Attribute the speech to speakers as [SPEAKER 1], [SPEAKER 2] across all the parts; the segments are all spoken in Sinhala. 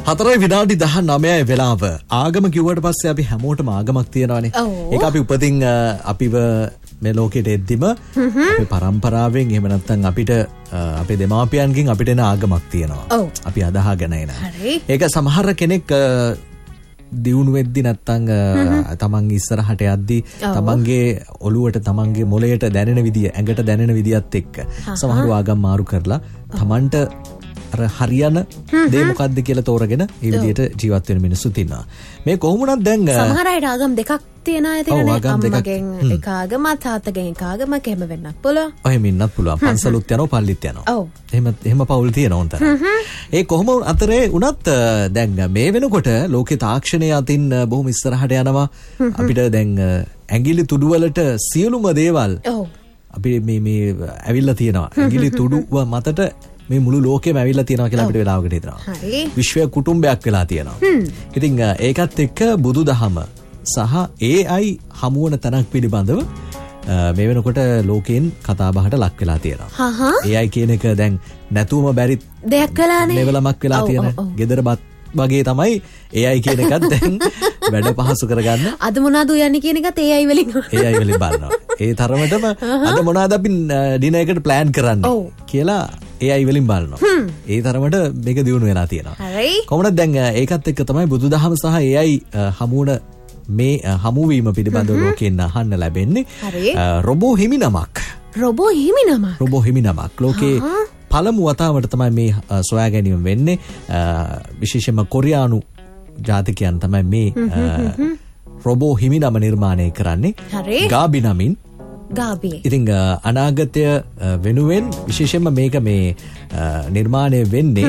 [SPEAKER 1] 4 විනාඩි 19 වෙලාව. ආගම කිව්වට පස්සේ අපි හැමෝටම ආගමක් තියෙනවානේ. ඒක අපි උපතින් අපිව මේ ලෝකෙට එද්දිම අපේ පරම්පරාවෙන් එහෙම නැත්නම් අපිට අපේ දෙමාපියන්ගෙන් අපිට එන ආගමක් තියෙනවා. අපි අදහගෙන එන. ඒක සමහර කෙනෙක් දියුණු වෙද්දි නැත්නම් තමන් ඉස්සරහට යද්දි තමන්ගේ ඔළුවට තමන්ගේ මොළයට දැනෙන විදිය ඇඟට දැනෙන විදියත් එක්ක සමහර ආගම් මාරු කරලා තමන්ට අර හරියන දේ මොකද්ද කියලා තෝරගෙන ඒ විදියට ජීවත් වෙන මිනිස්සුත් ඉන්නවා. මේ කොහොමුණත් දැන්
[SPEAKER 2] සමහර අය ආගම් දෙකක් තියෙන අය තියෙනනේ. අම්මගෙන් එක ආගමක් තාත්තගෙන් එක ආගමක් එහෙම වෙන්නත් පුළුවන්.
[SPEAKER 1] එහෙම ඉන්නත් පුළුවන්. පන්සලුත් යනවා පල්ලිත් යනවා. එහෙම පවුල් තියෙනවා උන්ට. ඒ කොහොම අතරේ උනත් දැන් මේ වෙනකොට ලෝකේ තාක්ෂණය අතින් බොහොම ඉස්සරහට යනවා. අපිට දැන් ඇඟිලි තුඩු වලට සියලුම දේවල් අපි මේ ඇවිල්ලා තියෙනවා. ඇඟිලි තුඩුව මතට මේ මුළු ලෝකෙම ඇවිල්ලා තියෙනවා කියලා අපිට වෙලාවකට හිතනවා. විශ්වය කුටුම්බයක් වෙලා තියෙනවා. ඉතින් ඒකත් එක්ක බුදුදහම සහ AI හමුවන තැනක් පිළිබඳව මේ වෙනකොට ලෝකයෙන් කතා බහට ලක් වෙලා තියෙනවා. AI කියන එක දැන් නැතුවම බැරි
[SPEAKER 2] දෙයක් වෙලානේ.
[SPEAKER 1] ලෙවලමක් වෙලා තියෙන. ගෙදරපත් වගේ තමයි AI කියන එකත් දැන් වැඩ පහසු කරගන්න.
[SPEAKER 2] අද මොනවද උයන්නේ කියන එකත් AI වලින්.
[SPEAKER 1] AI වලින් බලනවා. ඒ තරමටම අද මොනවද අපි ඩිනර් එකට ප්ලෑන් කරන්නේ කියලා AI වලින් බලනවා. ඒ තරමට මේක දියුණු වෙලා තියෙනවා. කොහොමද දැන් ඒකත් එක්ක තමයි බුදුදහම සහ AI හමුවන මේ හමුවීම පිළිබඳව ලෝකෙන් අහන්න ලැබෙන්නේ. රොබෝ හිමිනමක්.
[SPEAKER 2] රොබෝ හිමිනමක්.
[SPEAKER 1] රොබෝ හිමිනමක්. ලෝකේ පළමු වතාවට තමයි මේ සොයා ගැනීම වෙන්නේ. විශේෂයෙන්ම කොරියානු ජාතිකයන් තමයි මේ රොබෝ හිමිනම නිර්මාණය කරන්නේ. ගාබි නමින්.
[SPEAKER 2] ගාබි.
[SPEAKER 1] ඉතින් අනාගතය වෙනුවෙන් විශේෂයෙන්ම මේක මේ නිර්මාණය වෙන්නේ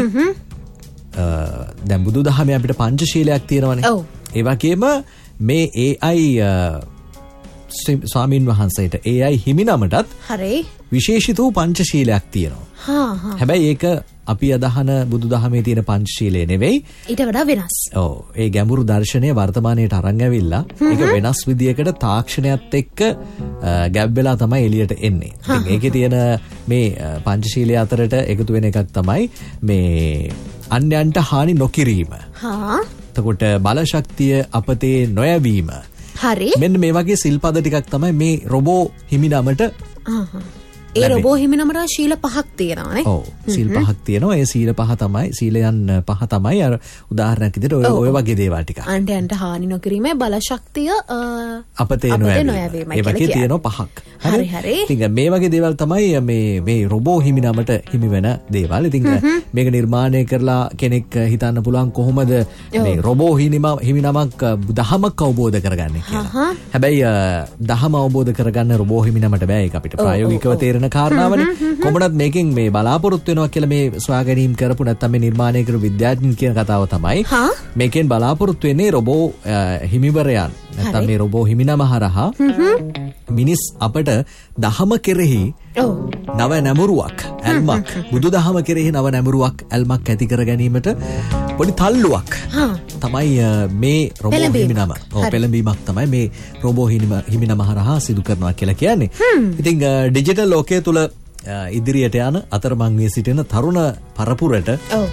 [SPEAKER 1] දැන් බුදුදහමේ අපිට පංචශීලයක් තියෙනවානේ. ඒ වගේම මේ AI ස්වාමීන් වහන්සේට AI හිමිනමටත් විශේෂිත වූ පංචශීලයක් තියෙනවා. හැබැයි ඒක අපි අදහන බුදුදහමේ තියෙන පංචශීලය නෙවෙයි.
[SPEAKER 2] ඊට වඩා වෙනස්.
[SPEAKER 1] ඒ ගැඹුරු දර්ශනය වර්තමානයට අරන් ඇවිල්ලා ඒක වෙනස් විදියකට තාක්ෂණයත් එක්ක ගැබ් වෙලා තමයි එළියට එන්නේ. ඉතින් ඒකේ තියෙන මේ පංචශීලය අතරට එකතු වෙන එකක් තමයි මේ අන්‍යයන්ට හානි නොකිරීම. එතකොට බල ශක්තිය අපතේ නොයැවීම. මෙන්න මේ වගේ සිල්පද ටිකක් තමයි මේ රොබෝ හිමිනමට.
[SPEAKER 2] ඒ රොබෝ හිමිනමට ශීල 5ක් තියෙනවානේ.
[SPEAKER 1] සීල් 5ක් තියෙනවා. ඒ සීල 5 තමයි සීලයන් 5 තමයි අර උදාහරණයක් විදිහට ඔය වගේ දේවල් ටික.
[SPEAKER 2] අන්‍යයන්ට හානි නොකිරීමේ බල ශක්තිය
[SPEAKER 1] අපතේ නොයැවීම. ඒ වගේ තියෙනවා 5ක්.
[SPEAKER 2] හරි.
[SPEAKER 1] ඉතින් මේ වගේ දේවල් තමයි මේ රොබෝ හිමිනමට හිමි වෙන දේවල්. ඉතින් මේක නිර්මාණය කරලා කෙනෙක් හිතන්න පුළුවන් කොහොමද මේ රොබෝ හිමිනමක් දහමක් අවබෝධ කරගන්නේ කියලා. හැබැයි දහම අවබෝධ කරගන්න රොබෝ හිමිනමට බෑ. ඒක අපිට ප්‍රායෝගිකව තේරෙන කාරණාවනේ. කොහොමවත් මේකෙන් මේ බලාපොරොත්තු වෙනවා කියලා මේ සොයා ගැනීම කරපු නැත්නම් මේ නිර්මාණය කරපු විද්‍යාඥයන් කියන කතාව තමයි. මේකෙන් බලාපොරොත්තු වෙන්නේ රොබෝ හිමිවරයන් නැත්නම් මේ රොබෝ හිමිනම හරහා මිනිස් අපට දහම කෙරෙහි නව නැඹුරුවක් ඇල්මක් බුදුදහම කෙරෙහි නව නැඹුරුවක් ඇල්මක් ඇති කර ගැනීමට පොඩි තල්ලුවක් තමයි මේ රොබෝ හිමිනම. පෙළඹීමක් තමයි මේ රොබෝ හිමිනම හරහා සිදු කරනවා කියලා කියන්නේ. ඉතින් ඩිජිටල් ලෝකයේ තුල ඉදිරියට යන අතරමං වී සිටින තරුණ පරපුරට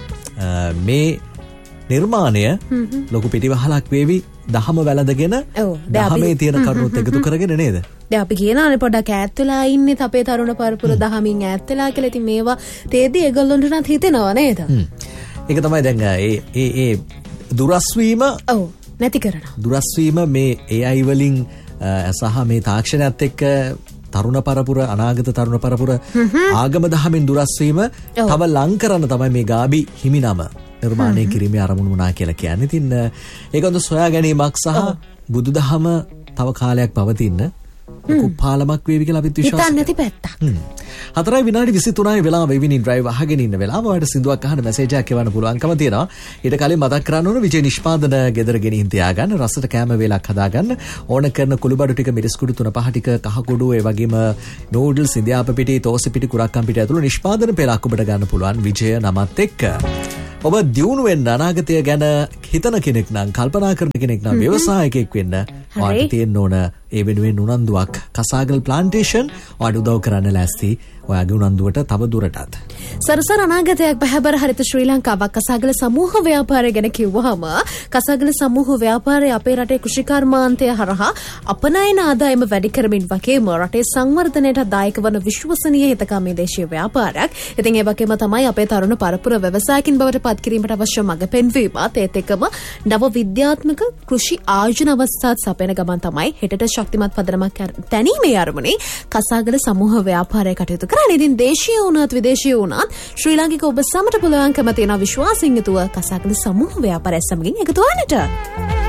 [SPEAKER 1] මේ නිර්මාණය ලොකු පිටිවහලක් වේවි. දහම වැළඳගෙන දහමේ තියෙන කරුණුත් එකතු කරගෙන නේද?
[SPEAKER 2] දැන් අපි කියනවානේ පොඩක් ඈත් වෙලා ඉන්නේ අපේ තරුණ පරපුර දහමින් ඈත් වෙලා කියලා. ඉතින් මේවා තේදී ඒගොල්ලොන්ටත් හිතෙනවා නේද?
[SPEAKER 1] ඒක තමයි දැන් ඒ දුරස්වීම
[SPEAKER 2] නැති කරනවා.
[SPEAKER 1] දුරස්වීම මේ AI වලින් සහ මේ තාක්ෂණයත් එක්ක තරුණ පරපුර අනාගත තරුණ පරපුර ආගම දහමින් දුරස්වීම තව ලං කරන තමයි මේ ගාබි හිමිනම නිර්මාණය කිරීමේ අරමුණු වුණා කියලා කියන්නේ. ඉතින් ඒක හොඳ සොයා ගැනීමක් සහ බුදුදහම තව කාලයක් පවතින්න කුප්පාලමක් වේවි කියලා අපිත් විශ්වාස
[SPEAKER 2] හිතන්නේ නැති පැත්තක්.
[SPEAKER 1] 4 විනාඩි 23 වෙලාව වෙවිනි ඩ්‍රයිව් අහගෙන ඉන්න වෙලාව වලට සින්දුවක් අහන්න මැසේජ් එකක් එවන්න පුළුවන්කම තියෙනවා. ඊට කලින් මතක් කරන්න ඕන විජේ නිෂ්පාදන ගෙදර ගෙනින් තියාගන්න රසට කැම වේලක් හදාගන්න ඕන කරන කුළුබඩු ටික මිරිස් කුඩු 3-5 ටික කහ කුඩු ඒ වගේම නූඩල්ස් ඉන්දියාප පිටි තෝස පිටි කුරක්කම් පිටි ඇතුළු නිෂ්පාදන පෙළක් ඔබට ගන්න පුළුවන් විජය නමත් එක්ක. ඔබ දියුණු වෙන්න අනාගතය ගැන හිතන කෙනෙක් නම් කල්පනා කරන කෙනෙක් නම් ව්‍යවසායකයෙක් වෙන්න ඔයාලට තියෙන්න ඕන ඒ වෙනුවෙන් උනන්දුවක් කසාගල් ප්ලාන්ටේෂන් ඔයාලට උදව් කරන්න ලෑස්ති ඔයාගේ උනන්දුවට තව දුරටත්.
[SPEAKER 2] සරසර අනාගතයක් බහැබර හරිත ශ්‍රී ලංකාවක් කසාගල සමූහ ව්‍යාපාරය ගැන කිව්වහම කසාගල සමූහ ව්‍යාපාරය අපේ රටේ කෘෂිකර්මාන්තය හරහා අපනයන ආදායම වැඩි කරමින් වගේම රටේ සංවර්ධනයට දායක වන විශ්වසනීය හිතකාමී දේශීය ව්‍යාපාරයක්. ඉතින් ඒ වගේම තමයි අපේ තරුණ පරපුර ව්‍යවසායකින් බවට පත් කිරීමට අවශ්‍ය මඟ පෙන්වීමත් ඒත් එක්කම නව විද්‍යාත්මක කෘෂි ආයෝජන අවස්ථාත් සපයන ගමන් තමයි හෙටට ශක්තිමත් පදනමක් තැනීමේ අරමුණේ කසාගල සමූහ ව්‍යාපාරය කටයුතු කරන්නේ. ඉතින් දේශීය වුණත් විදේශීය වුණත් ශ්‍රී ලාංකික ඔබ සමට පුළුවන්කම තියෙන විශ්වාසයෙන් යුතුව කසාගල සමූහ ව්‍යාපාරය සමගින් එකතු වන්නට.